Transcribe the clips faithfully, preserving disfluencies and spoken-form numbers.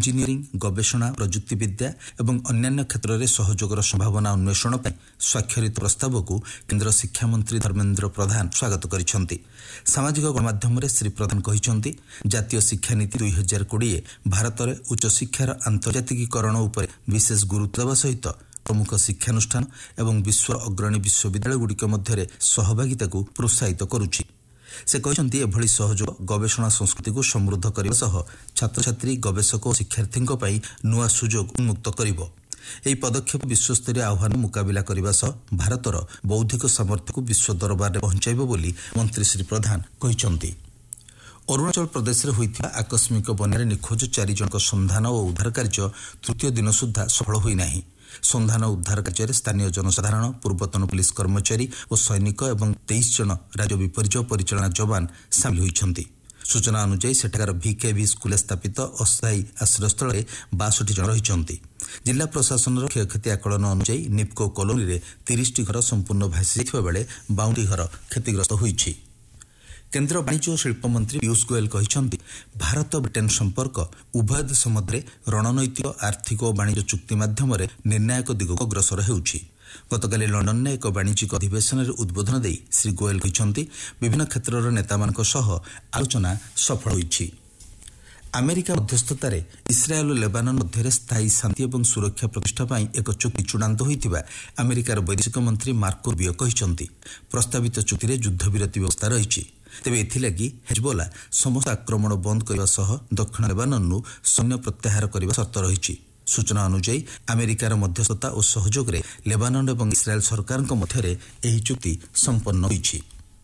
Engineering ଗବେଷଣା ପ୍ରଯୁକ୍ତିବିଦ୍ୟା ଏବଂ ଅନ୍ୟାନ୍ୟ କ୍ଷେତ୍ରରେ ସହଯୋଗର ସମ୍ଭାବନା ଅନ୍ୱେଷଣ ପାଇଁ ସ୍ୱାକ୍ଷରିତ ପ୍ରସ୍ତାବକୁ କେନ୍ଦ୍ର ଶିକ୍ଷାମନ୍ତ୍ରୀ ଧର୍ମେନ୍ଦ୍ର ପ୍ରଧାନ ସ୍ୱାଗତ କରିଛନ୍ତି। ସାମାଜିକ ଗଣମାଧ୍ୟମରେ ଶ୍ରୀ ପ୍ରଧାନ କହିଛନ୍ତି, ଜାତୀୟ ଶିକ୍ଷାନୀତି ଦୁଇ ହଜାର କୋଡ଼ିଏ ଭାରତରେ ଉଚ୍ଚଶିକ୍ଷାର ଆନ୍ତର୍ଜାତିକୀକରଣ ଉପରେ ବିଶେଷ ଗୁରୁତ୍ୱ ଦେବା ସହିତ ପ୍ରମୁଖ ଶିକ୍ଷାନୁଷ୍ଠାନ ଏବଂ ବିଶ୍ୱର ଅଗ୍ରଣୀ ବିଶ୍ୱବିଦ୍ୟାଳୟଗୁଡ଼ିକ ମଧ୍ୟରେ ସହଭାଗିତାକୁ ପ୍ରୋତ୍ସାହିତ କରୁଛି। ସେ କହିଛନ୍ତି, ଏଭଳି ସହଯୋଗ ଗବେଷଣା ସଂସ୍କୃତିକୁ ସମୃଦ୍ଧ କରିବା ସହ ଛାତ୍ରଛାତ୍ରୀ ଗବେଷକ ଓ ଶିକ୍ଷାର୍ଥୀଙ୍କ ପାଇଁ ନୂଆ ସୁଯୋଗ ଉନ୍ମୁକ୍ତ କରିବ। ଏହି ପଦକ୍ଷେପ ବିଶ୍ୱସ୍ତରୀୟ ଆହ୍ୱାନ ମୁକାବିଲା କରିବା ସହ ଭାରତର ବୌଦ୍ଧିକ ସାମର୍ଥ୍ୟକୁ ବିଶ୍ୱ ଦରବାରରେ ପହଞ୍ଚାଇବ ବୋଲି ମନ୍ତ୍ରୀ ଶ୍ରୀ ପ୍ରଧାନ କହିଛନ୍ତି। ଅରୁଣାଚଳ ପ୍ରଦେଶରେ ହୋଇଥିବା ଆକସ୍ମିକ ବନ୍ୟାରେ ନିଖୋଜ ଚାରି ଜଣଙ୍କ ସନ୍ଧାନ ଓ ଉଦ୍ଧାର କାର୍ଯ୍ୟ ତୃତୀୟ ଦିନ ସୁଦ୍ଧା ସଫଳ ହୋଇନାହିଁ। ସନ୍ଧାନ ଉଦ୍ଧାର କାର୍ଯ୍ୟରେ ସ୍ଥାନୀୟ ଜନସାଧାରଣ, ପୂର୍ବତନ ପୁଲିସ କର୍ମଚାରୀ ଓ ସୈନିକ ଏବଂ ତେଇଶ ଜଣ ରାଜ୍ୟ ବିପର୍ଯ୍ୟୟ ପରିଚାଳନା ଯବାନ ସାମିଲ ହୋଇଛନ୍ତି। ସୂଚନା ଅନୁଯାୟୀ ସେଠାକାର ଭିକେଭି ସ୍କୁଲରେ ସ୍ଥାପିତ ଅସ୍ଥାୟୀ ଆଶ୍ରୟସ୍ଥଳରେ ବାଷଠି ଜଣ ରହିଛନ୍ତି। ଜିଲ୍ଲା ପ୍ରଶାସନର କ୍ଷୟକ୍ଷତି ଆକଳନ ଅନୁଯାୟୀ ନିପ୍କୋ କଲୋନୀରେ ତିରିଶଟି ଘର ସମ୍ପୂର୍ଣ୍ଣ ଭାସିଯାଇଥିବା ବେଳେ ବାଉଁଟି ଘର କ୍ଷତିଗ୍ରସ୍ତ ହୋଇଛି। କେନ୍ଦ୍ର ବାଣିଜ୍ୟ ଓ ଶିଳ୍ପ ମନ୍ତ୍ରୀ ପୀୟୁଷ ଗୋୟଲ କହିଛନ୍ତି, ଭାରତ ବ୍ରିଟେନ୍ ସମ୍ପର୍କ ଉଭୟ ଦେଶ ମଧ୍ୟରେ ରଣନୈତିକ, ଆର୍ଥିକ ଓ ବାଣିଜ୍ୟ ଚୁକ୍ତି ମାଧ୍ୟମରେ ନିର୍ଣ୍ଣାୟକ ଦିଗକୁ ଅଗ୍ରସର ହେଉଛି। ଗତକାଲି ଲଣ୍ଡନରେ ଏକ ବାଣିଜ୍ୟିକ ଅଧିବେଶନରେ ଉଦ୍ବୋଧନ ଦେଇ ଶ୍ରୀ ଗୋୟଲ କହିଛନ୍ତି, ବିଭିନ୍ନ କ୍ଷେତ୍ରର ନେତାମାନଙ୍କ ସହ ଆଲୋଚନା ସଫଳ ହୋଇଛି। ଆମେରିକା ମଧ୍ୟସ୍ଥତାରେ ଇସ୍ରାଏଲ ଓ ଲେବାନନ ମଧ୍ୟରେ ସ୍ଥାୟୀ ଶାନ୍ତି ଏବଂ ସୁରକ୍ଷା ପ୍ରତିଷ୍ଠା ପାଇଁ ଏକ ଚୁକ୍ତି ଚୂଡ଼ାନ୍ତ ହୋଇଥିବା ଆମେରିକାର ବୈଦେଶିକ ମନ୍ତ୍ରୀ ମାର୍କୋ ରୁବିଓ କହିଛନ୍ତି। ପ୍ରସ୍ତାବିତ ଚୁକ୍ତିରେ ଯୁଦ୍ଧବିରତି ବ୍ୟବସ୍ଥା ରହିଛି। ତେବେ ଏଥିଲାଗି ହେଜବୋଲା ସମସ୍ତ ଆକ୍ରମଣ ବନ୍ଦ କରିବା ସହ ଦକ୍ଷିଣ ଲେବାନନରୁ ସୈନ୍ୟ ପ୍ରତ୍ୟାହାର କରିବା ସର୍ତ୍ତ ରହିଛି। ସୂଚନା ଅନୁଯାୟୀ ଆମେରିକାର ମଧ୍ୟସ୍ଥତା ଓ ସହଯୋଗରେ ଲେବାନନ ଏବଂ ଇସ୍ରାଏଲ ସରକାରଙ୍କ ମଧ୍ୟରେ ଏହି ଚୁକ୍ତି ସମ୍ପନ୍ନ ହୋଇଛି।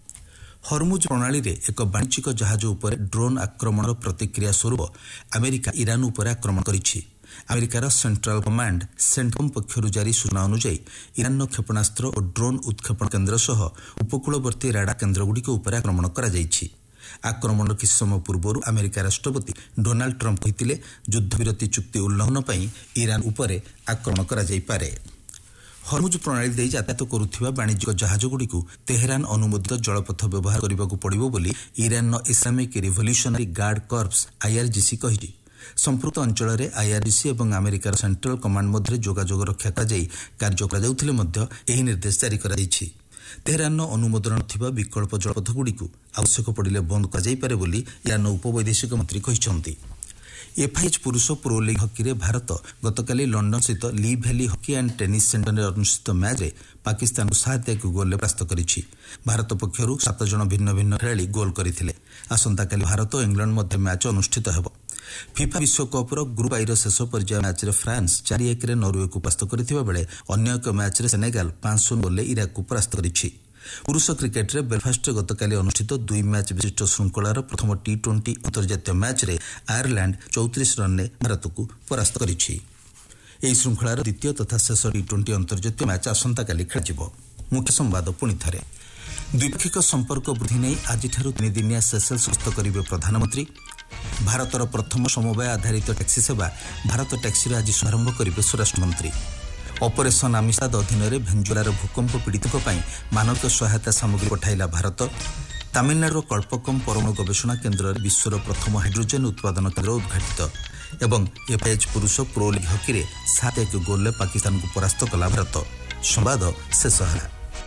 ହରମୁଜ ପ୍ରଣାଳୀରେ ଏକ ବାଣିଜ୍ୟିକ ଜାହାଜ ଉପରେ ଡ୍ରୋନ୍ ଆକ୍ରମଣର ପ୍ରତିକ୍ରିୟା ସ୍ୱରୂପ ଆମେରିକା ଇରାନ ଉପରେ ଆକ୍ରମଣ କରିଛି। ଆମେରିକାର ସେଣ୍ଟ୍ରାଲ କମାଣ୍ଡ ସେଣ୍ଟକମ୍ ପକ୍ଷରୁ ଜାରି ସୂଚନା ଅନୁଯାୟୀ ଇରାନର କ୍ଷେପଣାସ୍ତ୍ର ଓ ଡ୍ରୋନ୍ ଉତ୍କ୍ଷେପଣ କେନ୍ଦ୍ର ସହ ଉପକୂଳବର୍ତ୍ତୀ ରାଡାର କେନ୍ଦ୍ରଗୁଡ଼ିକ ଉପରେ ଆକ୍ରମଣ କରାଯାଇଛି। ଆକ୍ରମଣର କିଛି ସମୟ ପୂର୍ବରୁ ଆମେରିକା ରାଷ୍ଟ୍ରପତି ଡୋନାଲ୍ଡ ଟ୍ରମ୍ପ କହିଥିଲେ, ଯୁଦ୍ଧବିରତି ଚୁକ୍ତି ଉଲ୍ଲଂଘନ ପାଇଁ ଇରାନ ଉପରେ ଆକ୍ରମଣ କରାଯାଇପାରେ। ହରମୁଜ ପ୍ରଣାଳୀ ଦେଇ ଯାତାୟାତ କରୁଥିବା ବାଣିଜ୍ୟିକ ଜାହାଜଗୁଡ଼ିକୁ ତେହେରାନ ଅନୁମୋଦିତ ଜଳପଥ ବ୍ୟବହାର କରିବାକୁ ପଡ଼ିବ ବୋଲି ଇରାନର Islamic revolutionary guard corps IRGC କହିଛି। ସମ୍ପୃକ୍ତ ଅଞ୍ଚଳରେ ଆଇଆର୍ଜିସି ଏବଂ ଆମେରିକାର ସେଣ୍ଟ୍ରାଲ କମାଣ୍ଡ ମଧ୍ୟରେ ଯୋଗାଯୋଗ ରକ୍ଷା କରାଯାଇ କାର୍ଯ୍ୟ କରାଯାଉଥିଲେ ମଧ୍ୟ ଏହି ନିର୍ଦ୍ଦେଶ ଜାରି କରାଯାଇଛି। ତେହେରାନର ଅନୁମୋଦନ ଥିବା ବିକଳ୍ପ ଜଳପଥଗୁଡ଼ିକୁ ଆବଶ୍ୟକ ପଡ଼ିଲେ ବନ୍ଦ କରାଯାଇପାରେ ବୋଲି ଇରାନର ଉପବୈଦେଶିକ ମନ୍ତ୍ରୀ କହିଛନ୍ତି। ଏଫ୍ଆଇଏଚ୍ ପୁରୁଷ ପ୍ରୋ ଲିଗ୍ ହକିରେ ଭାରତ ଗତକାଲି ଲଣ୍ଡନସ୍ଥିତ ଲି ଭ୍ୟାଲି ହକି ଆଣ୍ଡ ଟେନିସ୍ ସେଣ୍ଟରରେ ଅନୁଷ୍ଠିତ ମ୍ୟାଚ୍ରେ ପାକିସ୍ତାନକୁ ସାତ ଏକ ଗୋଲରେ ପରାସ୍ତ କରିଛି। ଭାରତ ପକ୍ଷରୁ ସାତ ଜଣ ଭିନ୍ନ ଭିନ୍ନ ଖେଳାଳି ଗୋଲ୍ କରିଥିଲେ। ଆସନ୍ତାକାଲି ଭାରତ ଓ ଇଂଲଣ୍ଡ ମଧ୍ୟ ମ୍ୟାଚ୍ ଅନୁଷ୍ଠିତ ହେବ। ଫିଫା ବିଶ୍ୱକପ୍ର ଗ୍ରୁପ୍ ଆଇର ଶେଷ ପର୍ଯ୍ୟାୟ ମ୍ୟାଚ୍ରେ ଫ୍ରାନ୍ସ ଚାରି ଏକରେ ନରୱେକୁ ପରାସ୍ତ କରିଥିବା ବେଳେ ଅନ୍ୟ ଏକ ମ୍ୟାଚ୍ରେ ସେନେଗାଲ ପାଞ୍ଚ ଶୂନ ଗୋଲରେ ଇରାକକୁ ପରାସ୍ତ କରିଛି। ପୁରୁଷ କ୍ରିକେଟରେ ବେଲଫାଷ୍ଟରେ ଗତକାଲି ଅନୁଷ୍ଠିତ ଦୁଇ ମ୍ୟାଚ୍ ବିଶିଷ୍ଟ ଶୃଙ୍ଖଳାର ପ୍ରଥମ ଟି ଟ୍ୱେଣ୍ଟି ଅନ୍ତର୍ଜାତୀୟ ମ୍ୟାଚ୍ରେ ଆୟାରଲ୍ୟାଣ୍ଡ ଚଉତିରିଶ ରନ୍ରେ ଭାରତକୁ ପରାସ୍ତ କରିଛି। ଏହି ଶୃଙ୍ଖଳାର ଦ୍ୱିତୀୟ ତଥା ଶେଷ ଟି ଟ୍ୱେଣ୍ଟି ଅନ୍ତର୍ଜାତୀୟ ମ୍ୟାଚ୍ ଆସନ୍ତାକାଲି ଖେଳାଯିବ। ମୁଖ୍ୟ ସମ୍ବାଦ ପୁଣି ଥରେ। ଦ୍ୱିପାକ୍ଷିକ ସମ୍ପର୍କ ବୃଦ୍ଧି ନେଇ ଆଜିଠାରୁ ତିନିଦିନିଆ ସେସେଲ୍ସ ଗସ୍ତ କରିବେ ପ୍ରଧାନମନ୍ତ୍ରୀ। ଭାରତର ପ୍ରଥମ ସମବାୟ ଆଧାରିତ ଟ୍ୟାକ୍ସି ସେବା ଭାରତ ଟ୍ୟାକ୍ସିର ଆଜି ଶୁଭାରମ୍ଭ କରିବେ ସ୍ୱରାଷ୍ଟ୍ରମନ୍ତ୍ରୀ। ଅପରେସନ ଆମିଷାଦ ଅଧୀନରେ ଭେନେଜୁଏଲାର ଭୂକମ୍ପ ପୀଡ଼ିତଙ୍କ ପାଇଁ ମାନବିକ ସହାୟତା ସାମଗ୍ରୀ ପଠାଇଲା ଭାରତ। ତାମିଲନାଡୁର କଳ୍ପକମ୍ ପରମାଣୁ ଗବେଷଣା କେନ୍ଦ୍ରରେ ବିଶ୍ୱର ପ୍ରଥମ ହାଇଡ୍ରୋଜେନ୍ ଉତ୍ପାଦନ କେନ୍ଦ୍ର ଉଦ୍ଘାଟିତ ଏବଂ ଏଫ୍ଆଇଏଚ୍ ପୁରୁଷ ପ୍ରୋ ଲିଗ୍ ହକିରେ ସାତ ଏକ ଗୋଲରେ ପାକିସ୍ତାନକୁ ପରାସ୍ତ କଲା ଭାରତ। ସମ୍ବାଦ ଶେଷ ହେଲା।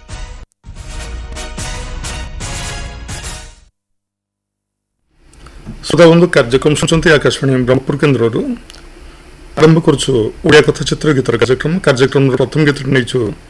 ଶ୍ରୋତାବନ୍ଧୁ, କାର୍ଯ୍ୟକ୍ରମ ଶୁଣୁଛନ୍ତି ଆକାଶବାଣୀ ବ୍ରହ୍ମପୁର କେନ୍ଦ୍ରରୁ। ଆରମ୍ଭ କରୁଛୁ ଓଡ଼ିଆ କଥା ଚିତ୍ର ଗୀତର କାର୍ଯ୍ୟକ୍ରମ। କାର୍ଯ୍ୟକ୍ରମର ପ୍ରଥମ ଗୀତଟି ନେଇଛୁ